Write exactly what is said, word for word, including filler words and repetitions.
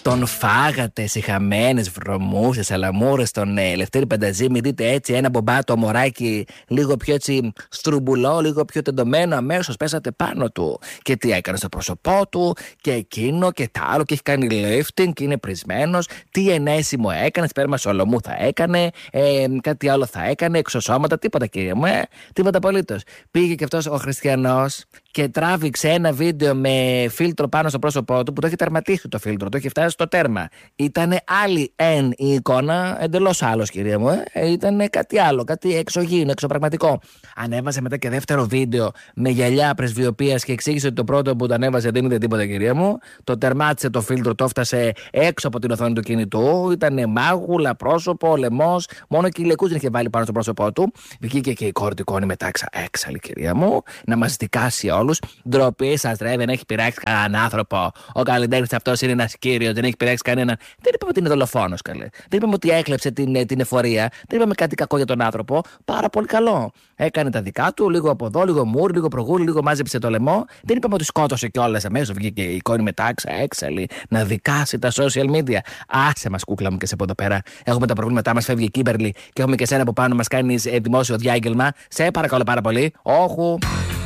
Τον φάγατε σε χαμένες βρωμούσες αλαμούρες τον ε, Λευτέρη Πανταζή. Μην δείτε έτσι ένα μπομπάτο μωράκι, λίγο πιο έτσι στρουμπουλό, λίγο πιο τεντωμένο. Αμέσως πέσατε πάνω του. Και τι έκανε στο πρόσωπό του, και εκείνο και τ' άλλο. Και έχει κάνει lifting και είναι πρισμένος. Τι ενέσιμο έκανε, σπέρμα σολομού θα έκανε, ε, κάτι άλλο θα έκανε, εξωσώματα, τίποτα κύριε μου, ε, τίποτα απολύτως. Πήγε και αυτός ο χριστιανός και τράβηξε ένα βίντεο με φίλτρο πάνω στο πρόσωπό του που το έχει τερματίσει το φίλτρο, το έχει φτάσει στο τέρμα. Ήτανε άλλη εν η εικόνα, εντελώς άλλος κυρία μου, ε. Ήτανε κάτι άλλο, κάτι εξωγήινο, εξωπραγματικό. Ανέβασε μετά και δεύτερο βίντεο με γυαλιά πρεσβειοποίησης και εξήγησε ότι το πρώτο που το ανέβασε δεν είδε τίποτα κυρία μου. Το τερμάτισε το φίλτρο, το έφτασε έξω από την οθόνη του κινητού. Ήτανε μάγουλα, πρόσωπο, λαιμός, μόνο κυλιακούς δεν είχε βάλει πάνω στο πρόσωπό του. Βγήκε και η κόρη του εικόνη μετά έξαλλη κυρία μου, να μας δικάσει όλους. Ντροπή σας ρε, δεν έχει πειράξει κανέναν άνθρωπο. Ο καλλιτέχνης αυτός είναι ένας κύριος, δεν έχει πειράξει κανέναν. Δεν είπαμε ότι είναι δολοφόνος, καλέ. Δεν είπαμε ότι έκλεψε την, την εφορία. Δεν είπαμε κάτι κακό για τον άνθρωπο. Πάρα πολύ καλό. Έκανε τα δικά του, λίγο από εδώ, λίγο μουρ, λίγο προγούλη, λίγο μάζεψε το λαιμό. Δεν είπαμε ότι σκότωσε κιόλας αμέσως. Βγήκε η εικόνη μετά έξαλλη να δικάσει τα social media. Άσε μας κούκλα μου και σε από εδώ πέρα. Έχουμε τα προβλήματά μας, φεύγει η Κίμπερλι και έχουμε και σένα από πάνω μας κάνεις δημόσιο διάγγελμα. Σε παρακαλώ πάρα πολύ. Όχου.